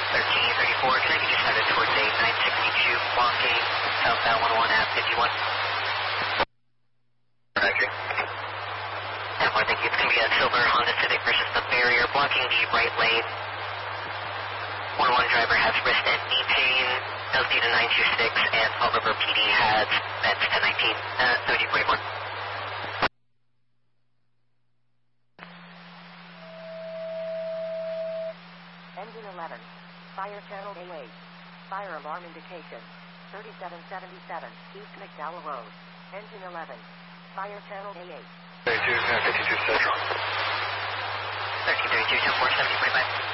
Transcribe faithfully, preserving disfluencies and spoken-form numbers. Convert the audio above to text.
thirteen thirty-four, can I get you started towards a nine sixty-two walking, southbound one oh one at fifty-one? Roger. And more, thank you. It's going to be a silver Honda Civic versus the barrier, blocking the right lane. one oh one driver has wrist and knee pain, does need a nine two six, and Fall River P D has meds ten nineteen, uh, seventy forty-one. Engine eleven, fire channel A eight, fire alarm indication, thirty-seven seventy-seven, East McDowell Road. Engine eleven, fire channel A eight. thirty-two, fifty-two Central. thirteen thirty-two, ten four, seventy forty-five.